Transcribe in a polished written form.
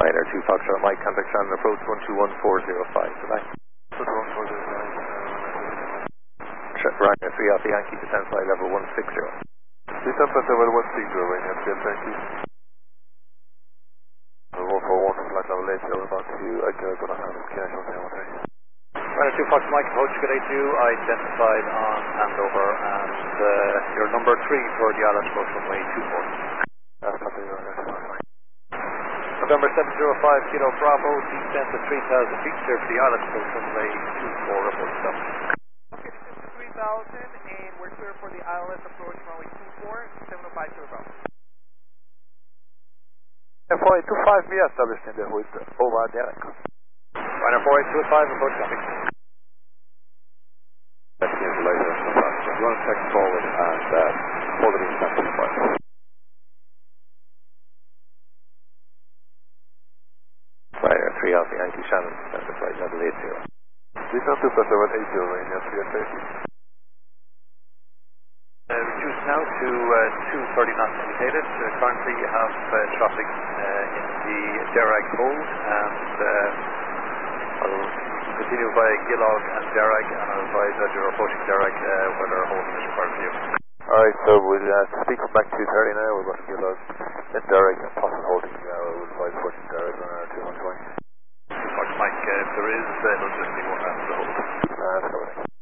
Ryanair 2 Foxtrot Mike, contact Shannon approach 121405. Goodbye. 121405. Ryanair 3 Alpha Yankee, descend flight level 160. Descend flight level 160, Ryanair 3 Alpha Yankee. 141, flight level 80, over back to Gilbert and Connection Hamilton. Ryanair 2 Fox Mike, approach good 82, identified on handover, and your number 3 for the Island approach runway 24. That's copy, Ryanair 2 Fox Mike. November 705, Kilo Bravo, descent to 3,000 feet, clear for the Island approach runway 24, report stop. Okay, descent to 3,000, and we're clear for the Island approach runway 24, 705 Kilo Bravo. FY 25 be established in the hood over Derek. Ryanair 4825, approach traffic. That's the later, so fast. Run check forward and hold it in center flight. Ryanair 3 Alpha Yankee, Shannon, descend flight level 80. Descend to flight level 80, Ryanair 3 Alpha Yankee. Reduced now to 230 knots indicated. Currently you have traffic in the Derag hold, and I'll continue via Gilog and Derag, and I'll advise as you're approaching Derag whether holding is required for you. Alright, so we'll speak from back 230 now, we're going to Gilog, then Derag, and possible holding, we'll advise approaching Derag on our 220. Mike, if there is, it'll just be one after the hold. That's correct.